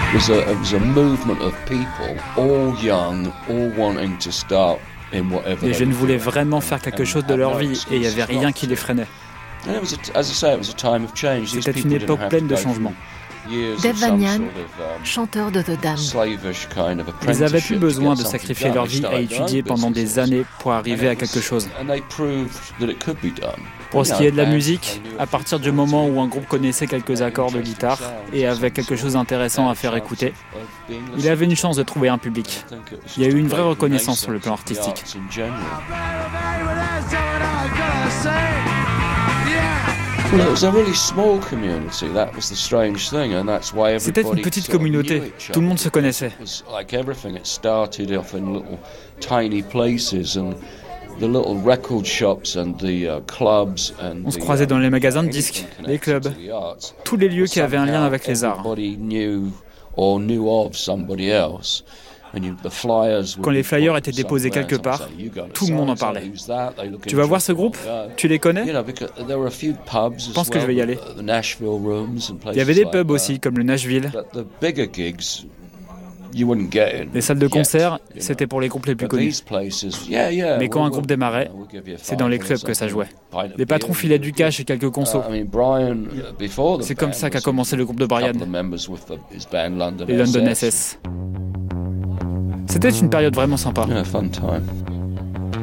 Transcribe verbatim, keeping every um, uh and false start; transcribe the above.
was a, it was a movement of people, all young, all wanting to start in whatever. Les jeunes voulaient vraiment faire quelque chose de leur vie et il n'y avait rien qui les freinait. C'était une époque pleine de changements. Dave Vanian, chanteur de The Damned. Ils n'avaient plus besoin de sacrifier leur vie à étudier pendant des années pour arriver à quelque chose. Pour ce qui est de la musique, à partir du moment où un groupe connaissait quelques accords de guitare et avait quelque chose d'intéressant à faire écouter, il avait une chance de trouver un public. Il y a eu une vraie reconnaissance sur le plan artistique. C'était une petite communauté, tout le monde se connaissait. On se croisait dans les magasins de disques, les clubs, tous les lieux qui avaient un lien avec les arts. Quand les flyers étaient déposés quelque part, tout le monde en parlait. Tu vas voir ce groupe ? Tu les connais ? Je pense que je vais y aller. Il y avait des pubs aussi, comme le Nashville. Les salles de concert, c'était pour les groupes les plus connus. Mais quand un groupe démarrait, c'est dans les clubs que ça jouait. Les patrons filaient du cash et quelques consos. C'est comme ça qu'a commencé le groupe de Brian, les London S S. C'était une période vraiment sympa.